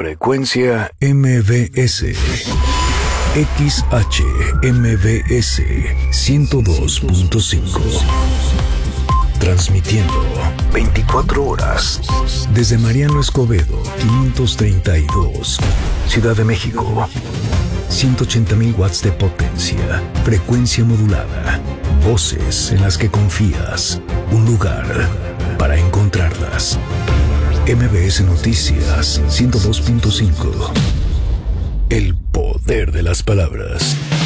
Frecuencia MBS. XHMBS 102.5. Transmitiendo 24 horas desde Mariano Escobedo, 532, Ciudad de México. 180,000 watts de potencia, frecuencia modulada, voces en las que confías, un lugar para encontrarlas. MBS Noticias 102.5. El poder de las palabras.